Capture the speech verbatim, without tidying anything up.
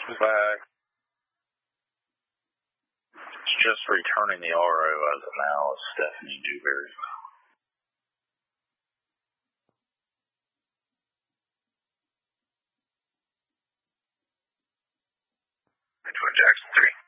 Back. It's just returning the R O as of now, Stephanie Dewberry. Twin Jackson three.